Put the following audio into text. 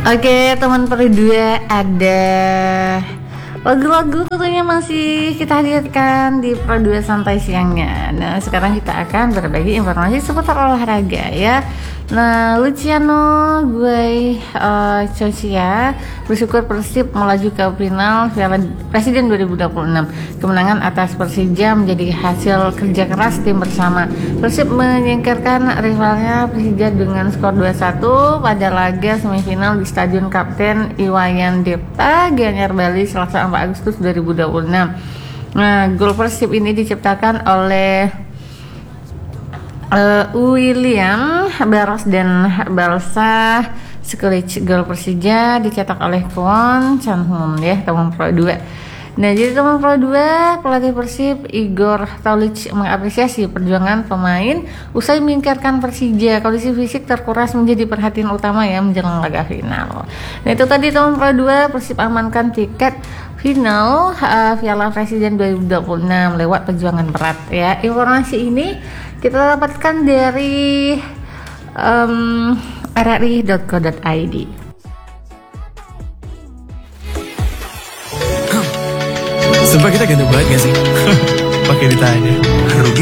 Oke, teman Pro 2, ada lagu-lagu tentunya masih kita hadirkan di Pro 2 Santai Siangnya. Nah, sekarang kita akan berbagi informasi seputar olahraga ya. Nah, Luciano Chocia bersyukur Persib melaju ke final Piala Presiden 2026. Kemenangan atas Persija menjadi hasil kerja keras tim bersama. Persib menyingkirkan rivalnya Persija dengan skor 2-1 pada laga semifinal di Stadion Kapten Iwayan Dipta, Gianyar, Bali, Selasa 4 Agustus 2026. Nah, gol Persib ini diciptakan oleh William Baros dan Balsa Skolic. Gol Persija dicetak oleh Kwon Chanhun ya, teman Pro 2. Nah, jadi teman Pro 2, pelatih Persib Igor Taulic mengapresiasi perjuangan pemain usai menyingkirkan Persija. Kondisi fisik terkuras menjadi perhatian utama ya menjelang laga final. Nah, itu tadi teman Pro 2, Persib amankan tiket final Piala Presiden 2026 lewat perjuangan berat ya. Informasi ini kita dapatkan dari rri.co.id. Sumpah kita ganteng banget gak sih? Pakai ditanya. Rugi